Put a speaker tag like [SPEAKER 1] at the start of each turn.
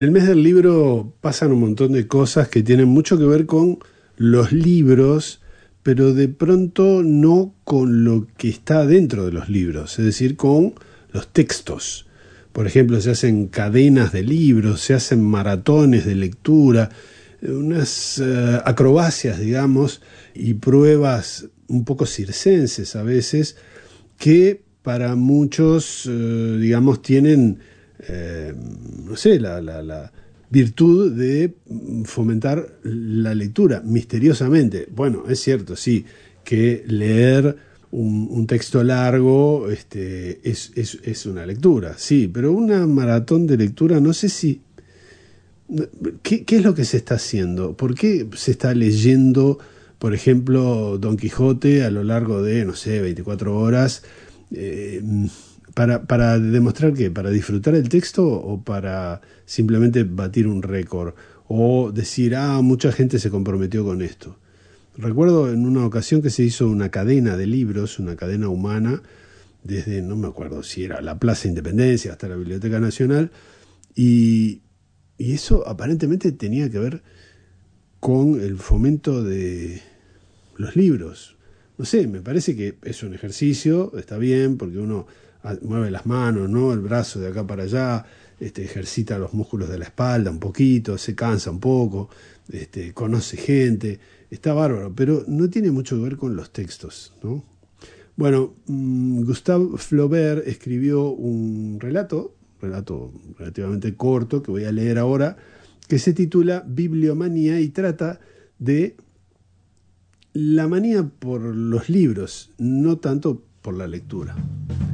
[SPEAKER 1] En el mes del libro pasan un montón de cosas que tienen mucho que ver con los libros, pero de pronto no con lo que está dentro de los libros, es decir, con los textos. Por ejemplo, se hacen cadenas de libros, se hacen maratones de lectura, unas acrobacias, digamos, y pruebas un poco circenses a veces, que para muchos, digamos, tienen no sé, la virtud de fomentar la lectura misteriosamente. Bueno, es cierto, sí, que leer un texto largo es una lectura, sí, pero una maratón de lectura, no sé si... ¿Qué es lo que se está haciendo? ¿Por qué se está leyendo, por ejemplo, Don Quijote a lo largo de, no sé, 24 horas? Eh, para demostrar qué, para disfrutar el texto o para simplemente batir un récord o decir, mucha gente se comprometió con esto. Recuerdo en una ocasión que se hizo una cadena de libros, una cadena humana, desde, no me acuerdo si era la Plaza Independencia hasta la Biblioteca Nacional, y, y eso aparentemente tenía que ver con el fomento de los libros. No sé, me parece que es un ejercicio, está bien, porque uno mueve las manos, ¿no? El brazo de acá para allá, ejercita los músculos de la espalda un poquito, se cansa un poco, conoce gente, está bárbaro, pero no tiene mucho que ver con los textos, ¿no? Bueno, Gustave Flaubert escribió un relato relativamente corto, que voy a leer ahora, que se titula Bibliomanía y trata de la manía por los libros, no tanto por la lectura.